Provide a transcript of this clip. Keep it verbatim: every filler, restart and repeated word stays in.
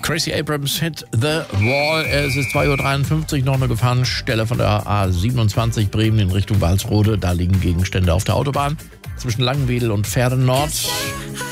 Gracie Abrams Hit The Wall. Es ist zwei Uhr dreiundfünfzig, noch eine Gefahrenstelle von der A siebenundzwanzig Bremen in Richtung Walsrode. Da liegen Gegenstände auf der Autobahn zwischen Langenwedel und Pferden Nord.